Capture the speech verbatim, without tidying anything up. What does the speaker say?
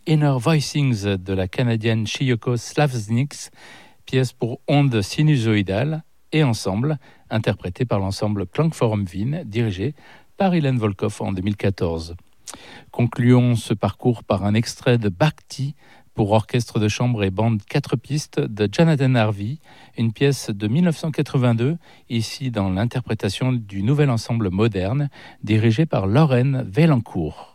Inner Voicings de la Canadienne Chiyoko Slavsniks, pièce pour ondes sinusoïdales et ensemble, interprétée par l'ensemble Klangforum Wien, dirigé par Ilan Volkov en deux mille quatorze. Concluons ce parcours par un extrait de Bhakti pour orchestre de chambre et bande quatre pistes de Jonathan Harvey, une pièce de dix-neuf cent quatre-vingt-deux, ici dans l'interprétation du nouvel ensemble moderne dirigé par Lorraine Vaillancourt.